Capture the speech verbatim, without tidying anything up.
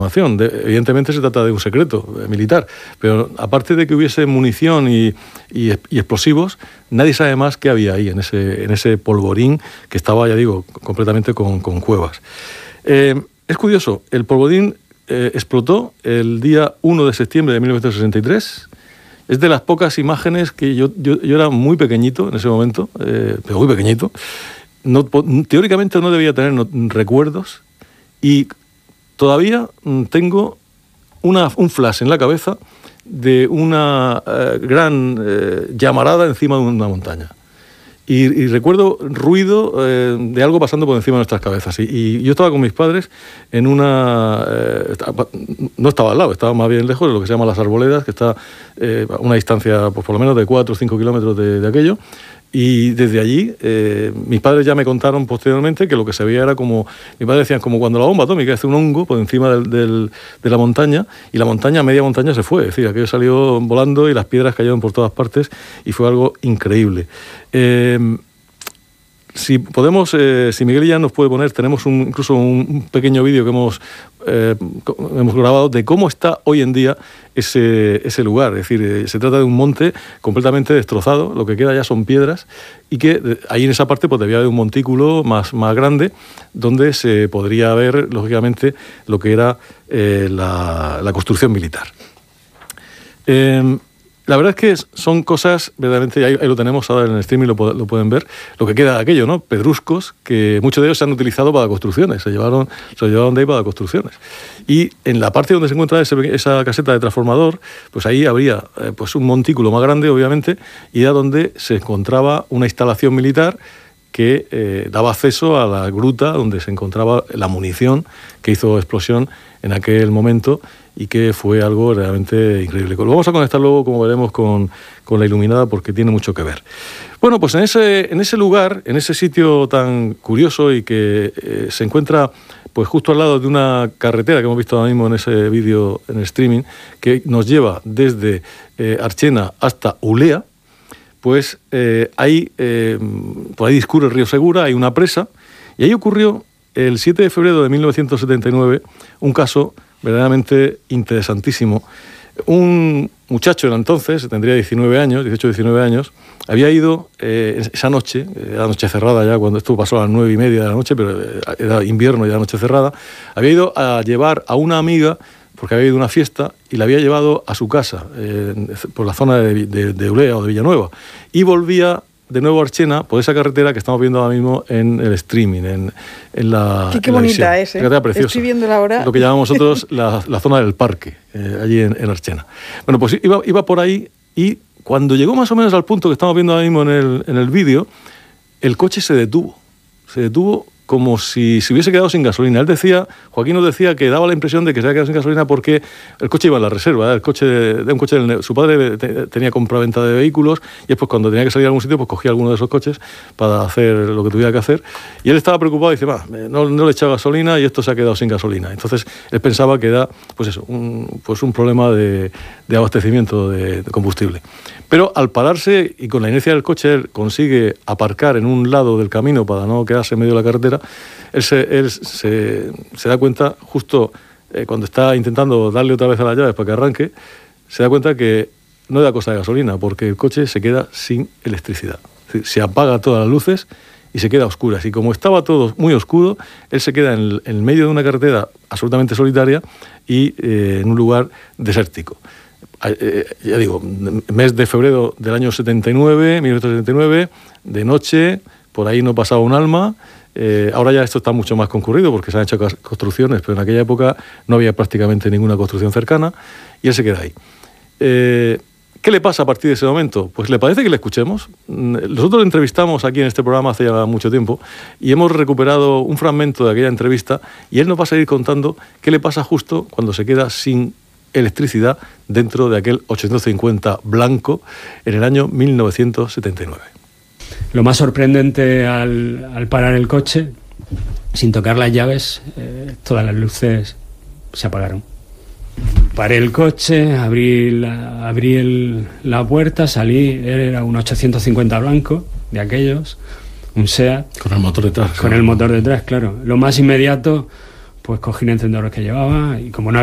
De, evidentemente se trata de un secreto eh, militar, pero aparte de que hubiese munición y, y, y explosivos, nadie sabe más qué había ahí en ese, en ese polvorín que estaba, ya digo, completamente con, con cuevas. Eh, es curioso, el polvorín eh, explotó el día uno de septiembre de mil novecientos sesenta y tres. Es de las pocas imágenes que yo, yo, yo era muy pequeñito en ese momento, eh, pero muy pequeñito. No, teóricamente no debía tener no, recuerdos y todavía tengo una, un flash en la cabeza de una eh, gran eh, llamarada encima de una montaña. Y, y recuerdo ruido eh, de algo pasando por encima de nuestras cabezas. Y, y yo estaba con mis padres en una... Eh, estaba, no estaba al lado, estaba más bien lejos de lo que se llama Las Arboledas, que está eh, a una distancia pues, por lo menos de cuatro o cinco kilómetros de, de aquello. Y desde allí, eh, mis padres ya me contaron posteriormente que lo que se veía era como, mis padres decían, como cuando la bomba atómica hace un hongo por encima del, del, de la montaña, y la montaña, media montaña se fue, es decir, aquello salió volando y las piedras cayeron por todas partes y fue algo increíble. Eh, Si podemos, eh, si Miguel ya nos puede poner, tenemos un, incluso un, un pequeño vídeo que hemos, eh, hemos grabado de cómo está hoy en día ese, ese lugar. Es decir, eh, se trata de un monte completamente destrozado, lo que queda ya son piedras, y que eh, ahí en esa parte pues, debía haber un montículo más, más grande donde se podría ver, lógicamente, lo que era eh, la, la construcción militar. Eh, La verdad es que son cosas, verdaderamente, ahí, ahí lo tenemos ahora en el streaming, lo, lo pueden ver, lo que queda de aquello, ¿no? Pedruscos, que muchos de ellos se han utilizado para construcciones, se llevaron, se llevaron de ahí para construcciones. Y en la parte donde se encuentra ese, esa caseta de transformador, pues ahí habría eh, pues un montículo más grande, obviamente, y era donde se encontraba una instalación militar que eh, daba acceso a la gruta donde se encontraba la munición que hizo explosión en aquel momento y que fue algo realmente increíble. Lo vamos a conectar luego, como veremos, con, con la iluminada porque tiene mucho que ver. Bueno, pues en ese, en ese lugar, en ese sitio tan curioso y que eh, se encuentra pues justo al lado de una carretera que hemos visto ahora mismo en ese vídeo en el streaming, que nos lleva desde eh, Archena hasta Ulea, pues eh, ahí, eh, por ahí discurre el río Segura, hay una presa, y ahí ocurrió el siete de febrero de mil novecientos setenta y nueve un caso verdaderamente interesantísimo. Un muchacho era entonces, tendría diecinueve años, dieciocho, diecinueve años, había ido eh, esa noche, era noche cerrada ya, cuando esto pasó a las nueve y media de la noche, pero era invierno y era noche cerrada, había ido a llevar a una amiga, porque había ido a una fiesta, y la había llevado a su casa, eh, por la zona de, de, de Ulea o de Villanueva, y volvía de nuevo a Archena por esa carretera que estamos viendo ahora mismo en el streaming, en, en la Qué, qué en la bonita es, ¿eh? Carretera preciosa. Estoy viéndola ahora. Lo que llamamos nosotros la, la zona del parque, eh, allí en, en Archena. Bueno, pues iba, iba por ahí, y cuando llegó más o menos al punto que estamos viendo ahora mismo en el, en el vídeo, el coche se detuvo. Se detuvo como si se hubiese quedado sin gasolina. Él decía, Joaquín nos decía que daba la impresión de que se había quedado sin gasolina porque el coche iba en la reserva, ¿eh? El coche de, de un coche del, su padre te, tenía compraventa de vehículos, y después cuando tenía que salir a algún sitio pues cogía alguno de esos coches para hacer lo que tuviera que hacer, y él estaba preocupado y dice, va, no, no le he echado gasolina y esto se ha quedado sin gasolina. Entonces él pensaba que era pues eso, un, pues un problema de, de abastecimiento de, de combustible. Pero al pararse y con la inercia del coche, él consigue aparcar en un lado del camino para no quedarse en medio de la carretera. Él se, él se, se da cuenta, justo eh, cuando está intentando darle otra vez a las llaves para que arranque, se da cuenta que no era cosa de gasolina, porque el coche se queda sin electricidad. Es decir, se apaga todas las luces y se queda a oscuras. Y como estaba todo muy oscuro, él se queda en, en medio de una carretera absolutamente solitaria y eh, en un lugar desértico. Eh, ya digo, mes de febrero del año setenta y nueve, mil novecientos setenta y nueve, de noche, por ahí no pasaba un alma. Eh, ahora ya esto está mucho más concurrido porque se han hecho construcciones, pero en aquella época no había prácticamente ninguna construcción cercana, y él se queda ahí. Eh, ¿Qué le pasa a partir de ese momento? Pues le parece que le escuchemos. Nosotros le entrevistamos aquí en este programa hace ya mucho tiempo y hemos recuperado un fragmento de aquella entrevista, y él nos va a seguir contando qué le pasa justo cuando se queda sin electricidad dentro de aquel ochocientos cincuenta blanco en el año mil novecientos setenta y nueve. Lo más sorprendente al, al parar el coche, sin tocar las llaves, eh, todas las luces se apagaron. Paré el coche, abrí la, abrí el, la puerta, salí, era un ochocientos cincuenta blanco de aquellos, un SEAT. Con el motor detrás. Con el motor detrás, claro. Lo más inmediato, pues cogí un encendedor que llevaba y como no